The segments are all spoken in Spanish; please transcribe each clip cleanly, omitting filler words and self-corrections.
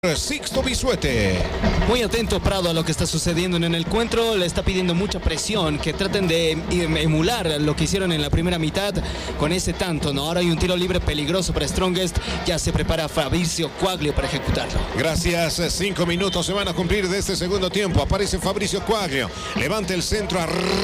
Sixto Bisuete. Muy atento Prado a lo que está sucediendo en el encuentro, le está pidiendo mucha presión, que traten de emular lo que hicieron en la primera mitad con ese tanto, ¿no? Ahora hay un tiro libre peligroso para Strongest, ya se prepara Fabrizio Quaglio para ejecutarlo. Gracias, 5 minutos se van a cumplir de este segundo tiempo, aparece Fabrizio Quaglio, levanta el centro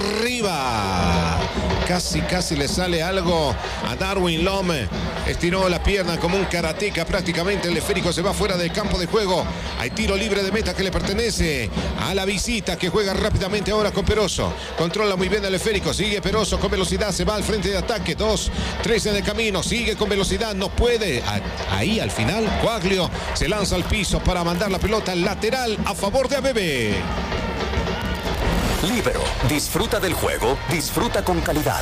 arriba, casi le sale algo a Darwin Lome, estiró la pierna como un karateca prácticamente, el esférico se va fuera del campo de juego. Hay tiro libre de meta que le pertenece a la visita, que juega rápidamente ahora con Peroso. Controla muy bien el esférico, sigue Peroso con velocidad, se va al frente de ataque, 2-3 en el camino, sigue con velocidad, no puede. Ahí al final Quaglio se lanza al piso para mandar la pelota lateral a favor de ABB. Líbero, disfruta del juego, disfruta con calidad.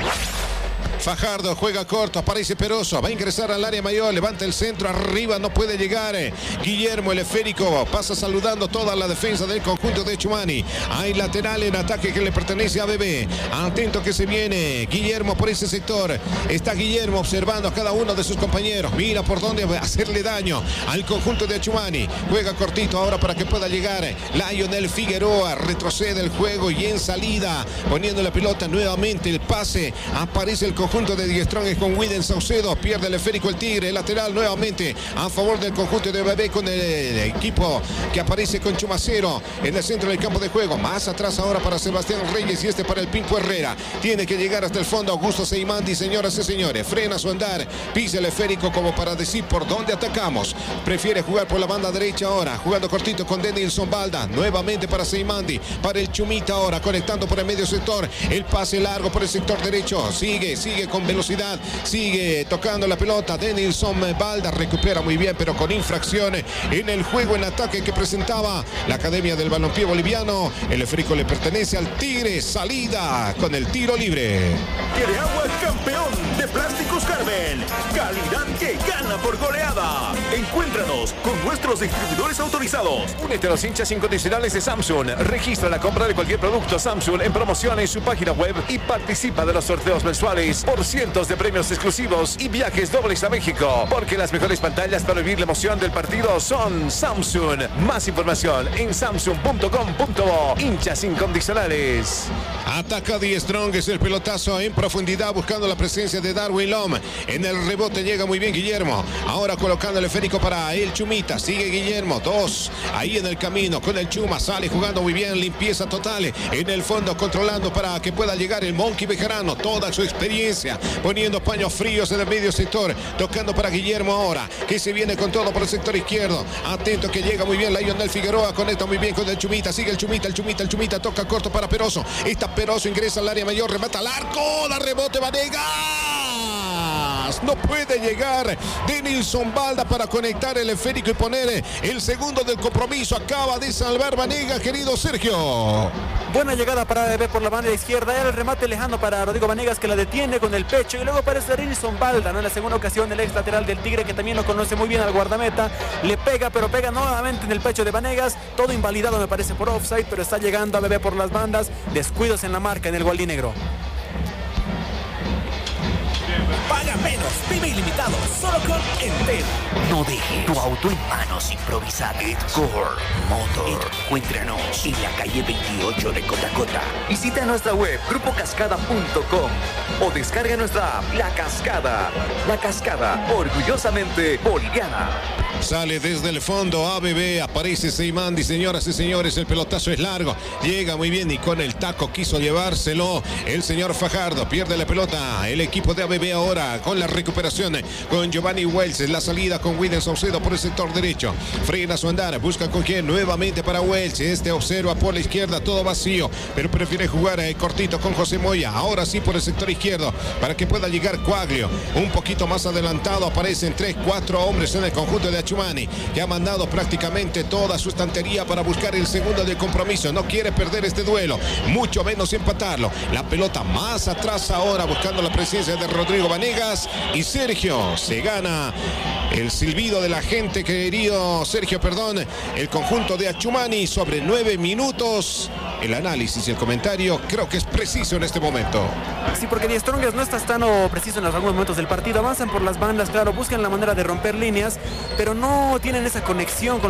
Fajardo juega corto, aparece Peroso, va a ingresar al área mayor, levanta el centro, arriba no puede llegar. Guillermo, el esférico, pasa saludando toda la defensa del conjunto de Chumani. Hay lateral en ataque que le pertenece a ABB. Atento que se viene Guillermo por ese sector. Está Guillermo observando a cada uno de sus compañeros. Mira por dónde hacerle daño al conjunto de Chumani. Juega cortito ahora para que pueda llegar Lionel Figueroa. Retrocede el juego y en salida, poniendo la pelota nuevamente, el pase. Aparece el conjunto de Die Strongest con Widen Saucedo, pierde el esférico el Tigre, lateral nuevamente a favor del conjunto de ABB con el equipo que aparece con Chumacero en el centro del campo de juego, más atrás ahora para Sebastián Reyes y este para el Pinco Herrera, tiene que llegar hasta el fondo Augusto Seimandi, señoras y señores, frena su andar, pisa el esférico como para decir por dónde atacamos, prefiere jugar por la banda derecha ahora, jugando cortito con Denilson Balda, nuevamente para Seimandi, para el Chumita ahora, conectando por el medio sector, el pase largo por el sector derecho, sigue con velocidad, sigue tocando la pelota, Denilson Balda recupera muy bien, pero con infracciones en el juego en ataque que presentaba la Academia del Balompié Boliviano. El esférico le pertenece al Tigre, salida con el tiro libre. ¿Quiere agua campeón de Plásticos Carvel? Calidad que gana por goleada. Encuéntranos con nuestros distribuidores autorizados. Únete a los hinchas incondicionales de Samsung. Registra la compra de cualquier producto Samsung en promoción en su página web y participa de los sorteos mensuales por cientos de premios exclusivos y viajes dobles a México. Porque las mejores pantallas para vivir la emoción del partido son Samsung. Más información en samsung.com.bo. Hinchas incondicionales. Ataca Die Strongest, el pelotazo en profundidad buscando la presencia de Darwin Lom. En el rebote llega muy bien Guillermo. Ahora colocando el esférico para el Chumita. Sigue Guillermo, 2 ahí en el camino con el Chuma. Sale jugando muy bien, limpieza total. En el fondo controlando para que pueda llegar el Monkey Bejarano. Toda su experiencia poniendo paños fríos en el medio sector. Tocando para Guillermo ahora, que se viene con todo por el sector izquierdo. Atento que llega muy bien Lionel Figueroa. Conecta muy bien con el Chumita. Sigue el Chumita toca corto para Peroso. Está Peroso, ingresa al área mayor, remata al arco, da rebote Vanegas, no puede llegar Denilson Balda para conectar el esférico y poner el segundo del compromiso. Acaba de salvar Vanegas, querido Sergio. Buena llegada para ABB por la banda izquierda, era el remate lejano para Rodrigo Vanegas, que la detiene con el pecho, y luego aparece Denilson Balda, ¿no? En la segunda ocasión el ex lateral del Tigre, que también lo conoce muy bien al guardameta, le pega, pero pega nuevamente en el pecho de Vanegas, todo invalidado me parece por offside, pero está llegando ABB por las bandas, descuidos en la marca en el gualdinegro. Paga menos, vive ilimitado, solo con Entel. No deje tu auto en manos improvisadas. Edcore Motor. Encuéntranos en la calle 28 de Cotacota. Visita nuestra web grupocascada.com o descarga nuestra app La Cascada. La Cascada, orgullosamente boliviana. Sale desde el fondo ABB, aparece Seimandi, señoras y señores, el pelotazo es largo, llega muy bien y con el taco quiso llevárselo el señor Fajardo, pierde la pelota el equipo de ABB ahora con la recuperación con Giovanni Wells, la salida con Widen Saucedo por el sector derecho, frena su andar, busca con quién, nuevamente para Wells, este observa por la izquierda, todo vacío, pero prefiere jugar cortito con José Moya, ahora sí por el sector izquierdo, para que pueda llegar Quaglio, un poquito más adelantado, aparecen 3-4 hombres en el conjunto de Chumani, que ha mandado prácticamente toda su estantería para buscar el segundo del compromiso, no quiere perder este duelo, mucho menos empatarlo, la pelota más atrás ahora buscando la presencia de Rodrigo Vanegas y Sergio, se gana el silbido de la gente, querido Sergio, perdón, el conjunto de Achumani sobre 9 minutos el análisis y el comentario creo que es preciso en este momento. Sí, porque Die Strongest no está tan preciso en algunos momentos del partido. Avanzan por las bandas, claro, buscan la manera de romper líneas, pero no tienen esa conexión con